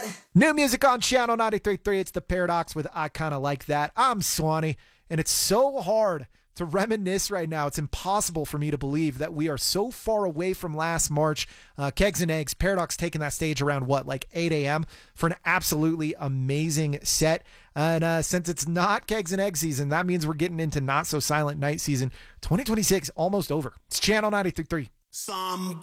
New music on Channel 93.3. It's The Paradox with I Kinda Like That. I'm Swanee, and it's so hard to reminisce right now. It's impossible for me to believe that we are so far away from last March. Kegs and Eggs, Paradox taking that stage around like 8 a.m. for an absolutely amazing set. And since it's not Kegs and Eggs season, that means we're getting into Not So Silent Night season. 2026 almost over. It's Channel 93.3.